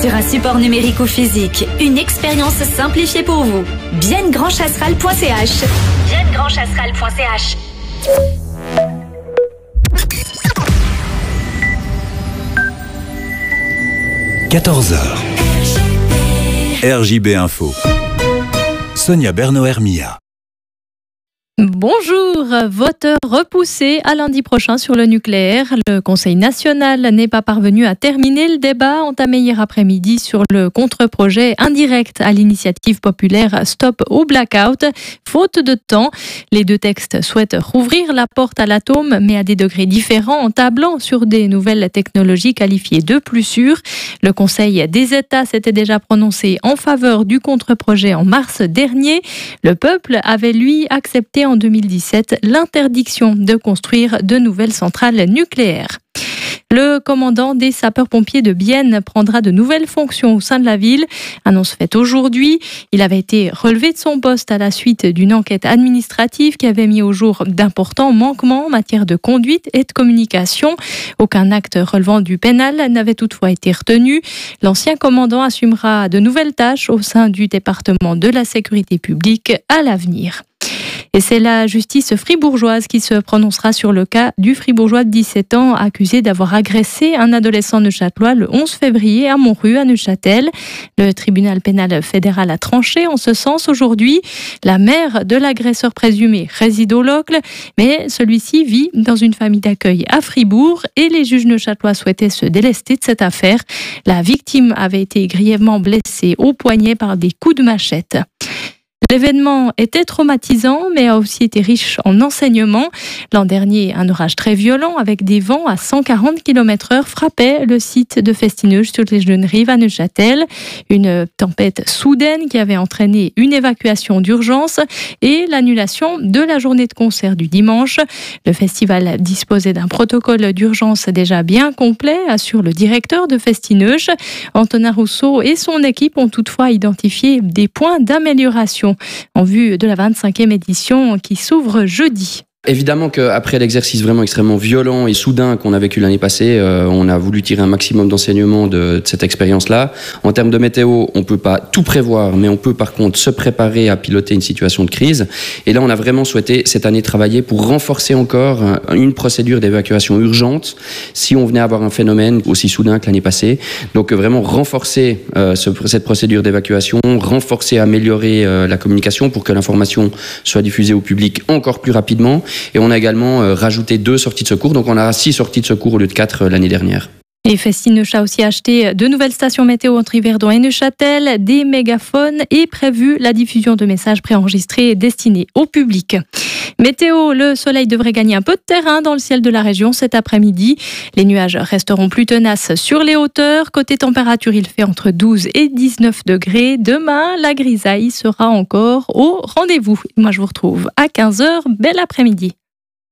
Sur un support numérique ou physique, une expérience simplifiée pour vous. biennegrandchasseral.ch. biennegrandchasseral.ch. 14h. RJB Info. Sonia Berno-Hermia. Bonjour, vote repoussé à lundi prochain sur le nucléaire. Le Conseil national n'est pas parvenu à terminer le débat entamé hier après-midi sur le contre-projet indirect à l'initiative populaire Stop au Blackout. Faute de temps, les deux textes souhaitent rouvrir la porte à l'atome, mais à des degrés différents, en tablant sur des nouvelles technologies qualifiées de plus sûres. Le Conseil des États s'était déjà prononcé en faveur du contre-projet en mars dernier. Le peuple avait, lui, accepté en 2017 l'interdiction de construire de nouvelles centrales nucléaires. Le commandant des sapeurs-pompiers de Bienne prendra de nouvelles fonctions au sein de la ville. Annonce faite aujourd'hui. Il avait été relevé de son poste à la suite d'une enquête administrative qui avait mis au jour d'importants manquements en matière de conduite et de communication. Aucun acte relevant du pénal n'avait toutefois été retenu. L'ancien commandant assumera de nouvelles tâches au sein du département de la sécurité publique à l'avenir. Et c'est la justice fribourgeoise qui se prononcera sur le cas du fribourgeois de 17 ans accusé d'avoir agressé un adolescent neuchâtelois le 11 février à Montru, à Neuchâtel. Le tribunal pénal fédéral a tranché en ce sens aujourd'hui. La mère de l'agresseur présumé réside au Locle, mais celui-ci vit dans une famille d'accueil à Fribourg et les juges neuchâtelois souhaitaient se délester de cette affaire. La victime avait été grièvement blessée au poignet par des coups de machette. L'événement était traumatisant, mais a aussi été riche en enseignements. L'an dernier, un orage très violent avec des vents à 140 km/h frappait le site de Festineuge sur les Jeunes Rives à Neuchâtel. Une tempête soudaine qui avait entraîné une évacuation d'urgence et l'annulation de la journée de concert du dimanche. Le festival disposait d'un protocole d'urgence déjà bien complet, assure le directeur de Festineuge. Antonin Rousseau et son équipe ont toutefois identifié des points d'amélioration en vue de la 25e édition qui s'ouvre jeudi. Évidemment qu'après l'exercice vraiment extrêmement violent et soudain qu'on a vécu l'année passée, on a voulu tirer un maximum d'enseignements de cette expérience-là. En termes de météo, on peut pas tout prévoir, mais on peut par contre se préparer à piloter une situation de crise. Et là, on a vraiment souhaité cette année travailler pour renforcer encore une procédure d'évacuation urgente si on venait avoir un phénomène aussi soudain que l'année passée. Donc vraiment renforcer cette procédure d'évacuation, renforcer, améliorer la communication pour que l'information soit diffusée au public encore plus rapidement. Et on a également rajouté 2 sorties de secours. Donc on a 6 sorties de secours au lieu de 4 l'année dernière. Et Festineuge a aussi acheté 2 nouvelles stations météo entre Yverdon et Neuchâtel, des mégaphones et prévu la diffusion de messages préenregistrés destinés au public. Météo, le soleil devrait gagner un peu de terrain dans le ciel de la région cet après-midi. Les nuages resteront plus tenaces sur les hauteurs. Côté température, il fait entre 12 et 19 degrés. Demain, la grisaille sera encore au rendez-vous. Moi, je vous retrouve à 15h. Bel après-midi.